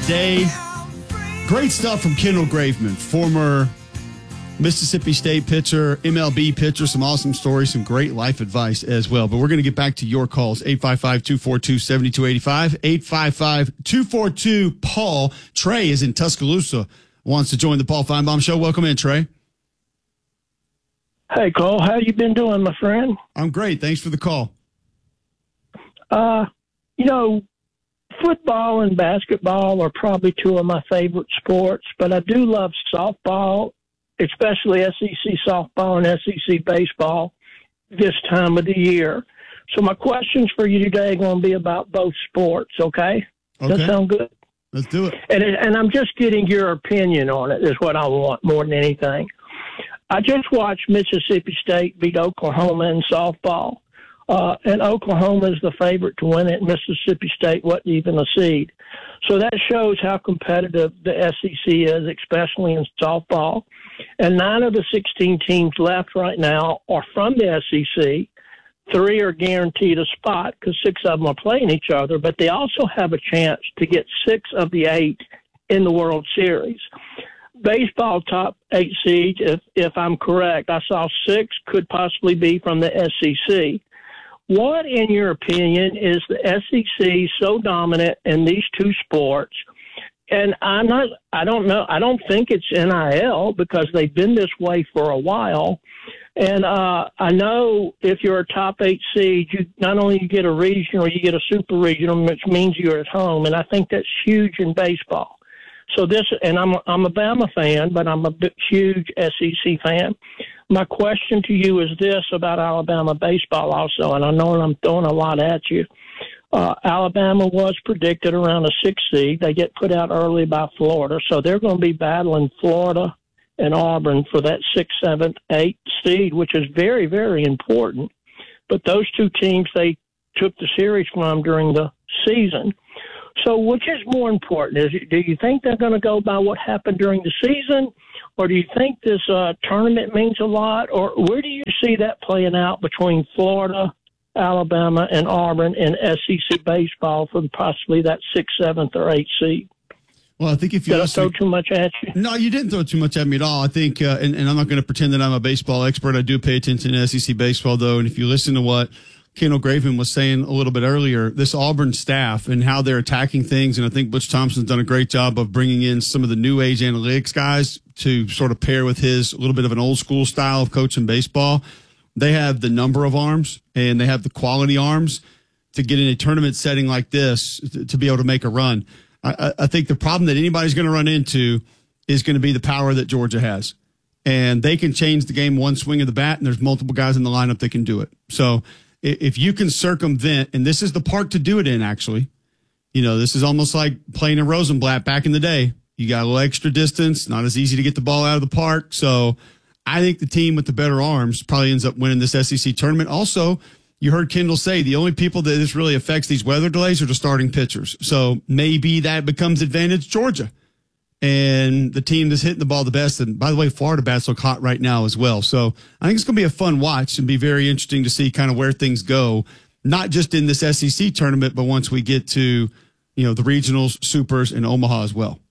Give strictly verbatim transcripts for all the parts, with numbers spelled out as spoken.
day. Great stuff from Kendall Graveman, former Mississippi State pitcher, M L B pitcher, some awesome stories, some great life advice as well. But we're going to get back to your calls. eight five five, two four two, seven two eight five, eight five five, two four two, Paul. Trey is in Tuscaloosa, wants to join the Paul Feinbaum Show. Welcome in, Trey. Hey, Cole. How you been doing, my friend? I'm great. Thanks for the call. Uh, you know, football and basketball are probably two of my favorite sports, but I do love softball, especially S E C softball and S E C baseball this time of the year. So my questions for you today are going to be about both sports, okay? Okay. That sound good? Let's do it. And, it, and I'm just getting your opinion on it is what I want more than anything. I just watched Mississippi State beat Oklahoma in softball, uh, and Oklahoma is the favorite to win it. Mississippi State wasn't even a seed. So that shows how competitive the S E C is, especially in softball. And nine of the sixteen teams left right now are from the S E C. Three are guaranteed a spot because six of them are playing each other, but they also have a chance to get six of the eight in the World Series. Baseball top eight seeds, if, if I'm correct, I saw six could possibly be from the S E C. What, in your opinion, is the S E C so dominant in these two sports? And I'm not, I don't know, I don't think it's N I L because they've been this way for a while. And uh, I know if you're a top eight seed, you not only you get a regional, you get a super regional, which means you're at home. And I think that's huge in baseball. So this, and I'm I'm a Bama fan, but I'm a big, huge S E C fan. My question to you is this about Alabama baseball also, and I know I'm throwing a lot at you. Uh, Alabama was predicted around a six seed. They get put out early by Florida, so they're going to be battling Florida and Auburn for that sixth, seventh, eighth seed, which is very, very important. But those two teams they took the series from during the season. So which is more important? Is do you think they're going to go by what happened during the season, or do you think this uh, tournament means a lot, or where do you see that playing out between Florida, Alabama, and Auburn in S E C baseball for possibly that sixth, seventh, or eighth seed? Well, I think if you Did I throw too much at you? No, you didn't throw too much at me at all. I think, uh, and, and I'm not going to pretend that I'm a baseball expert. I do pay attention to S E C baseball, though, and if you listen to what Kendall Graveman was saying a little bit earlier, this Auburn staff and how they're attacking things. And I think Butch Thompson's done a great job of bringing in some of the new age analytics guys to sort of pair with his a little bit of an old school style of coaching baseball. They have the number of arms and they have the quality arms to get in a tournament setting like this to be able to make a run. I, I think the problem that anybody's going to run into is going to be the power that Georgia has. And they can change the game one swing of the bat, and there's multiple guys in the lineup that can do it. So if you can circumvent, and this is the park to do it in, actually, you know, this is almost like playing in Rosenblatt back in the day. You got a little extra distance, not as easy to get the ball out of the park. So I think the team with the better arms probably ends up winning this S E C tournament. Also, you heard Kendall say the only people that this really affects these weather delays are the starting pitchers. So maybe that becomes advantage Georgia and the team that's hitting the ball the best. And by the way, Florida bats look hot right now as well. So I think it's going to be a fun watch and be very interesting to see kind of where things go, not just in this S E C tournament, but once we get to, you know, the regionals, supers, and Omaha as well.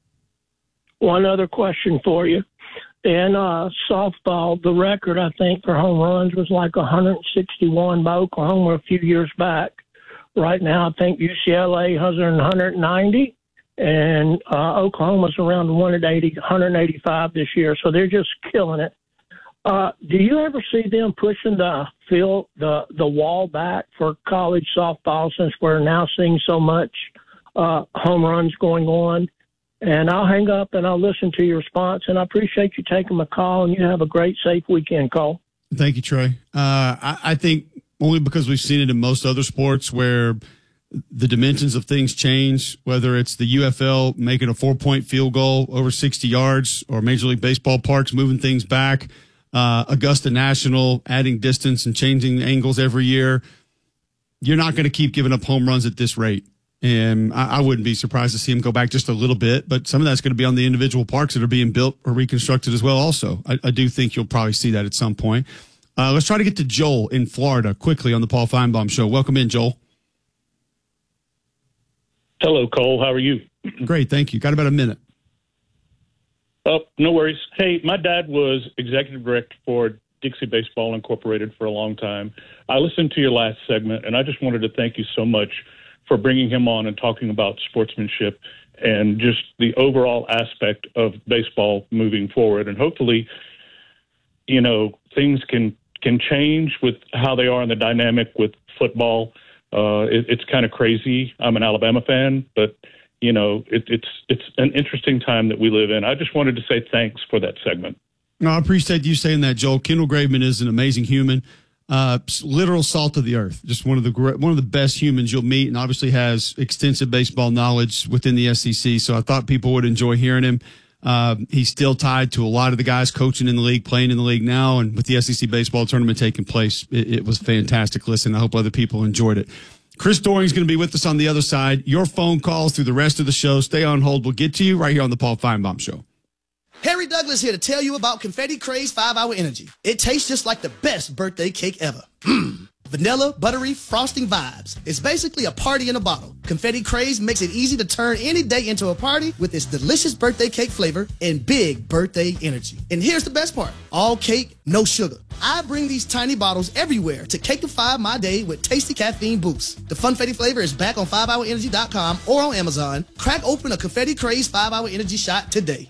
One other question for you. In uh, softball, the record, I think, for home runs was like one hundred sixty-one by Oklahoma a few years back. Right now, I think U C L A has one hundred ninety. And uh, Oklahoma's around one eighty, one eighty-five this year, so they're just killing it. Uh, do you ever see them pushing the field, the the wall back for college softball since we're now seeing so much uh, home runs going on? And I'll hang up and I'll listen to your response. And I appreciate you taking my call, and you have a great, safe weekend, Cole. Thank you, Trey. Uh, I, I think only because we've seen it in most other sports where the dimensions of things change, whether it's the U F L making a four-point field goal over sixty yards or Major League Baseball parks moving things back, uh, Augusta National adding distance and changing angles every year. You're not going to keep giving up home runs at this rate. And I, I wouldn't be surprised to see him go back just a little bit, but some of that's going to be on the individual parks that are being built or reconstructed as well also. I, I do think you'll probably see that at some point. Uh, let's try to get to Joel in Florida quickly on the Paul Feinbaum Show. Welcome in, Joel. Hello, Cole. How are you? Great, thank you. Got about a minute. Oh, no worries. Hey, my dad was executive director for Dixie Baseball Incorporated for a long time. I listened to your last segment, and I just wanted to thank you so much for bringing him on and talking about sportsmanship and just the overall aspect of baseball moving forward. And hopefully, you know, things can, can change with how they are in the dynamic with football. Uh, it, it's kind of crazy. I'm an Alabama fan, but, you know, it, it's it's an interesting time that we live in. I just wanted to say thanks for that segment. No, I appreciate you saying that, Joel. Kendall Graveman is an amazing human, uh, literal salt of the earth. Just one of the one of the best humans you'll meet, and obviously has extensive baseball knowledge within the S E C. So I thought people would enjoy hearing him. Uh, he's still tied to a lot of the guys coaching in the league, playing in the league now, and with the S E C baseball tournament taking place, it, it was fantastic. Listen, I hope other people enjoyed it. Chris Doering's going to be with us on the other side. Your phone calls through the rest of the show. Stay on hold. We'll get to you right here on the Paul Feinbaum Show. Harry Douglas here to tell you about Confetti Craze five hour Energy. It tastes just like the best birthday cake ever. Mmm. Vanilla, buttery, frosting vibes. It's basically a party in a bottle. Confetti Craze makes it easy to turn any day into a party with its delicious birthday cake flavor and big birthday energy. And here's the best part. All cake, no sugar. I bring these tiny bottles everywhere to cakeify my day with tasty caffeine boosts. The Funfetti flavor is back on five hour energy dot com or on Amazon. Crack open a Confetti Craze five hour Energy shot today.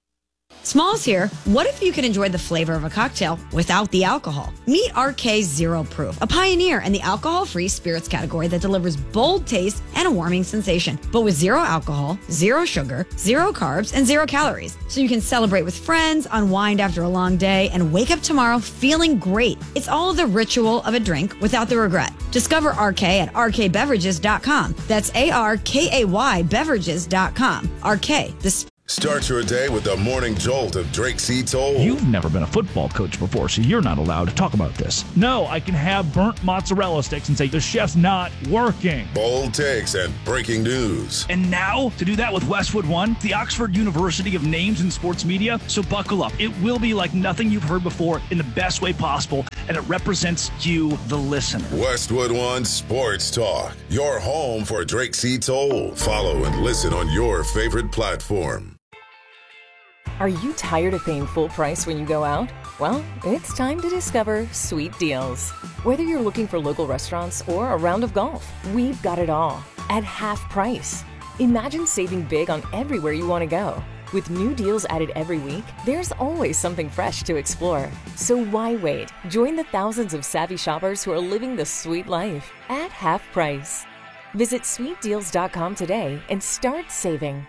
Smalls here. What if you could enjoy the flavor of a cocktail without the alcohol? Meet R K Zero Proof, a pioneer in the alcohol-free spirits category that delivers bold taste and a warming sensation, but with zero alcohol, zero sugar, zero carbs, and zero calories. So you can celebrate with friends, unwind after a long day, and wake up tomorrow feeling great. It's all the ritual of a drink without the regret. Discover R K at R K beverages dot com. That's A R K A Y beverages dot com. R K, the Start your day with the morning jolt of Drake C. Toll. You've never been a football coach before, so you're not allowed to talk about this. No, I can have burnt mozzarella sticks and say the chef's not working. Bold takes and breaking news. And now, to do that with Westwood One, the Oxford University of Names in Sports Media. So buckle up. It will be like nothing you've heard before in the best way possible, and it represents you, the listener. Westwood One Sports Talk, your home for Drake C. Toll. Follow and listen on your favorite platform. Are you tired of paying full price when you go out? Well, it's time to discover Sweet Deals. Whether you're looking for local restaurants or a round of golf, we've got it all at half price. Imagine saving big on everywhere you want to go. With new deals added every week, there's always something fresh to explore. So why wait? Join the thousands of savvy shoppers who are living the sweet life at half price. Visit sweet deals dot com today and start saving.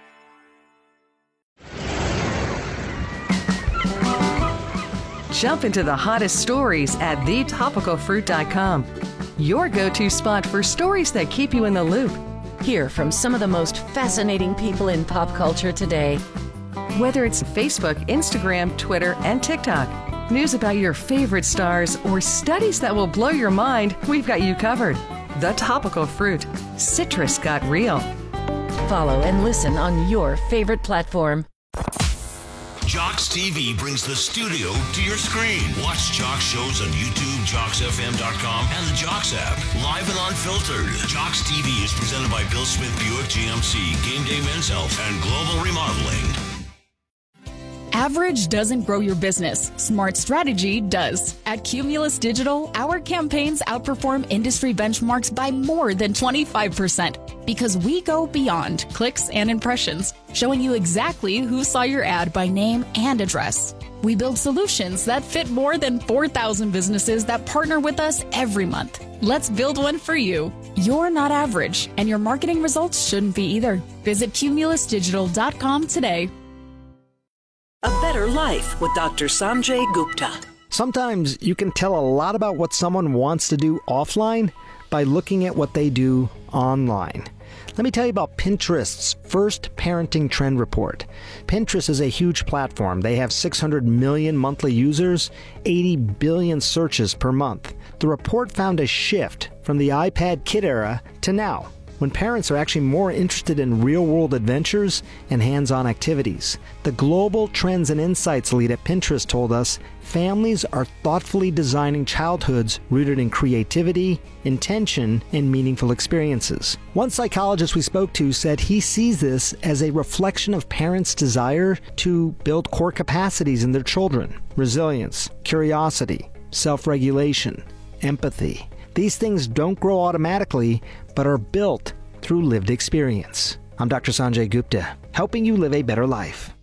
Jump into the hottest stories at the topical fruit dot com. Your go-to spot for stories that keep you in the loop. Hear from some of the most fascinating people in pop culture today. Whether it's Facebook, Instagram, Twitter, and TikTok, news about your favorite stars, or studies that will blow your mind, we've got you covered. The Topical Fruit. Citrus got real. Follow and listen on your favorite platform. Jocks T V brings the studio to your screen. Watch Jocks shows on YouTube, jocks f m dot com, and the Jocks app. Live and unfiltered. Jocks T V is presented by Bill Smith Buick G M C, Game Day Men's Health, and Global Remodeling. Average doesn't grow your business. Smart strategy does. At Cumulus Digital, our campaigns outperform industry benchmarks by more than twenty-five percent because we go beyond clicks and impressions, showing you exactly who saw your ad by name and address. We build solutions that fit more than four thousand businesses that partner with us every month. Let's build one for you. You're not average, and your marketing results shouldn't be either. Visit cumulus digital dot com today. A Better Life with Doctor Sanjay Gupta. Sometimes you can tell a lot about what someone wants to do offline by looking at what they do online. Let me tell you about Pinterest's first parenting trend report. Pinterest is a huge platform. They have six hundred million monthly users, eighty billion searches per month. The report found a shift from the iPad kid era to now. when parents are actually more interested in real-world adventures and hands-on activities. The Global Trends and Insights lead at Pinterest told us families are thoughtfully designing childhoods rooted in creativity, intention, and meaningful experiences. One psychologist we spoke to said he sees this as a reflection of parents' desire to build core capacities in their children: resilience, curiosity, self-regulation, empathy. These things don't grow automatically, but are built through lived experience. I'm Doctor Sanjay Gupta, helping you live a better life.